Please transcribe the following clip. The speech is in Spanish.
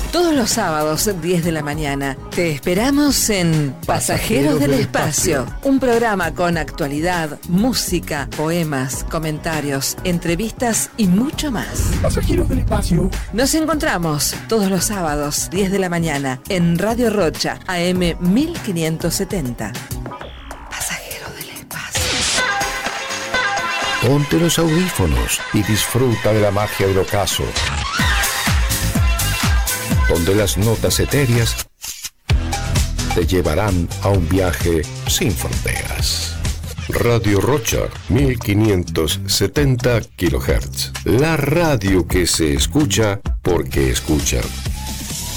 Todos los sábados, 10 de la mañana, te esperamos en Pasajeros del Espacio, un programa con actualidad, música, poemas, comentarios, entrevistas y mucho más. Pasajeros del Espacio. Nos encontramos todos los sábados, 10 de la mañana, en Radio Rocha, AM 1570. Pasajeros del Espacio. Ponte los audífonos y disfruta de la magia del ocaso, donde las notas etéreas te llevarán a un viaje sin fronteras. Radio Rocha, 1570 kHz. La radio que se escucha porque escucha.